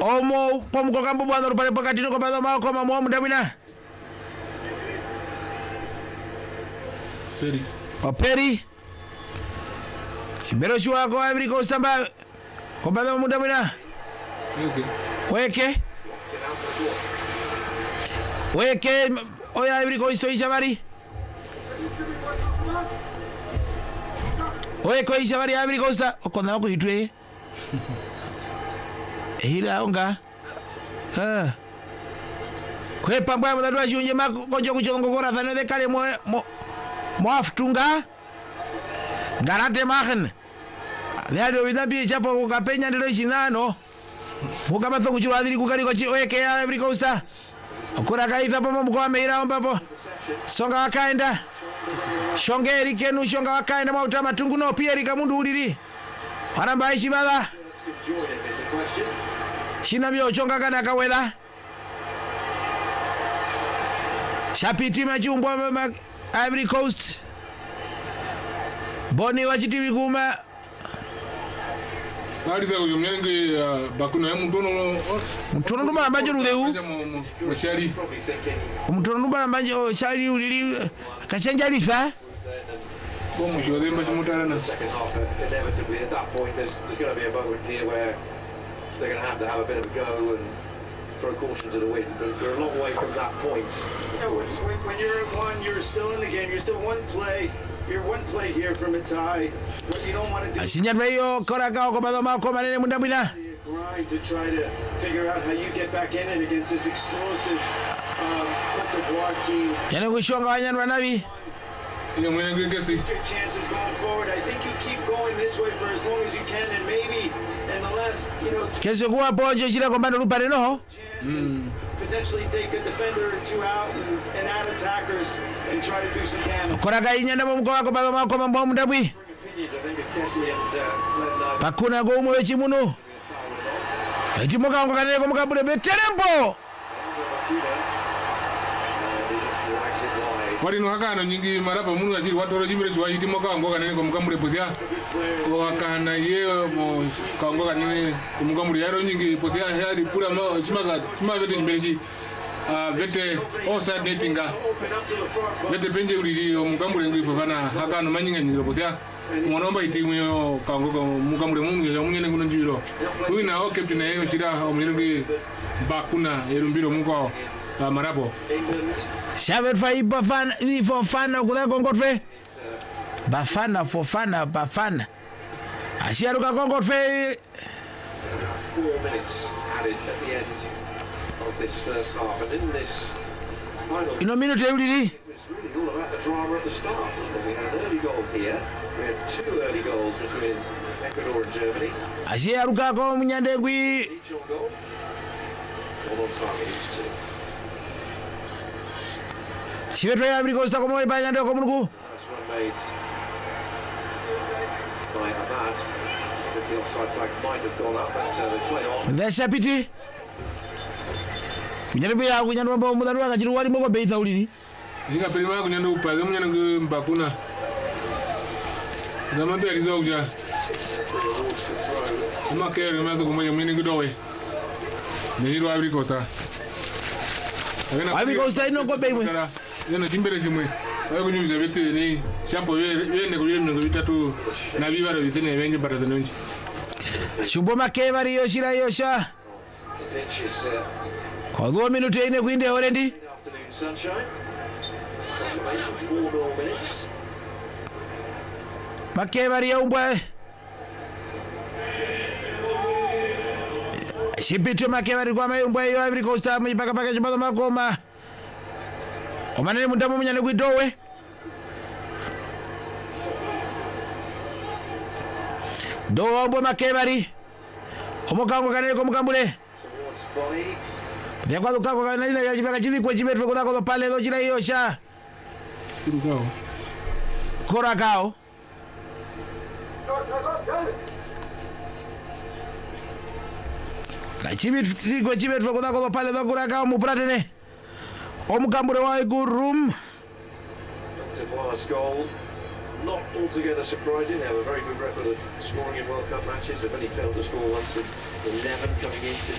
Omo pomko kambu bwana rupale pakati no kwa mao koma mo mudabina. Peri. Operi. Simbero shua kwa Ivory Coast amba kwa mao mudabina. Weke oya Ivory Coast toisha bari. Oye ko isha bari Ivory Coast okona ko hitwe. Hila onga. Kwe pambwa mudadwa shunje makonjo kuchongogora thane de kale mo aftunga. Garate machen. Leo bidambi chapo kukapenya ndilo shinano. Mukamatho kuchirwadhiri kukali kwa weke ya Ivory Coast. Okura kaitha pomo mkoa meira ombapo. Songa wakaenda. Shongeri kenu shonga wakaenda mauta matungu no Pierre Kamundu uliri. Aramba ishibala. Shina byo chonga kana kawela. Shapiti majumbwa Ivory Coast. Boni wachitibi kuma. Bali za uyumenge bakuna ya mutono nduma ambaje rudeu. Mushari. Mutono nduma ambaje shari uliri kachenja lifa. Como jode mba chumutarana. Inevitably at that point there's going to be a moment here where they're going to have a bit of a go and throw caution to the wind, but we're a long way from that point. Yeah, when you're at one, you're still in the game. You're still one play. You're one play here from a tie. What you don't want to do is grind to try to figure out how you get back in it against this explosive Cote d'Ivoire team. Good chances going forward. I think you keep going this way for as long as you can, and maybe in the last, potentially take a defender or two out and add attackers and try to do some damage. Pakuna go umo chimuno. Ejimoka ngokane ko mukabule beterempo. Wali no hakana nyingi marapa munu achiri watoro chimire chwa chiti moka ngokane ko mukambule pothia. Wakana ye mo kangoka nini ko mukambule yaro nyingi pothia hadi pura mo chimavete chimbechi. Vete osa datinga. Vete benje uliri mukambule ngiri fofana hakana manyinga nyiro pothia. Mwanomba itimu yo kangoka mukambule mungi ya munyene kuno njiro. Uina o captain yo chira omunyene bakuna erumbiro muko marapo. Shavet fai bafana vi fofana kula kongotwe. Bafana fofana bafana. Ashiaruka kongotwe. 4 minutes added at the end of this first half, and in this final Ino minute uliri. it was really all about the drama at the start, wasn't it? We had an early goal here. We had 2 early goals between Ecuador and Germany. Ashiaruka ko munyandengwi. Each on goal. All on target each two. Sivetwe Ivory Coast ko mo ibanya ndo ko munuku. Nice one made by Ahmad. But the offside flag might have gone up, but they play on. Ndasha piti. Munyandengwi ya kunyandwa mbo mudaru akachiru wali mbo beitha uliri. Nika pelima kunyanda upaze munyene mbakuna. Ndamante alizoja. Makere mazo kumanya mwini kudowe. Nihiro Ivory Coast. Ivory Coast ino ko beimwe. Yana chimbere chimwe. Ayo kunyuza vete ni shapo yende kuyemne kubitatu na bibara bisene benje barazanonji. Shumbo make bari yoshira yosha. The pitch is Kwa 2 minute ine kuinde orendi. afternoon sunshine. It's confirmation 4 more minutes. Make bari yombwa. Shipito make bari kwa mayombwa yo Ivory Coast mipaka paka chibado makoma. Omanene mundamu munyane kuidowe. Do ombo make bari. Omokango kanene ko mukambule. Towards Bonnie. Ndekwa lukako kanene ya chipaka chidi kwa chibetwe kudako pale do chira yosha. Kurukao. Korakao. Kachibit kwa chibetwe kudako pale do korakao mupratene. Omukambule wa igurum. Cote d'Ivoire's goal, not altogether surprising. They have a very good record of scoring in World Cup matches. They've only failed to score once in 11 coming into